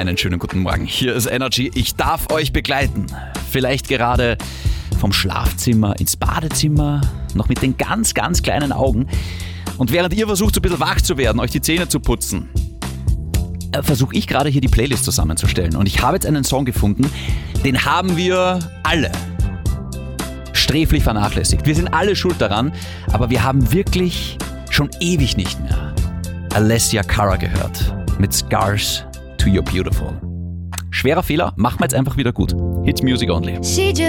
Einen schönen guten Morgen. Hier ist Energy. Ich darf euch begleiten. Vielleicht gerade vom Schlafzimmer ins Badezimmer, noch mit den ganz, ganz kleinen Augen. Und während ihr versucht, so ein bisschen wach zu werden, euch die Zähne zu putzen, versuche ich gerade hier die Playlist zusammenzustellen. Und ich habe jetzt einen Song gefunden, den haben wir alle sträflich vernachlässigt. Wir sind alle schuld daran, aber wir haben wirklich schon ewig nicht mehr Alessia Cara gehört mit Scars to Your Beautiful. Schwerer Fehler, machen wir jetzt einfach wieder gut. Hits Music Only.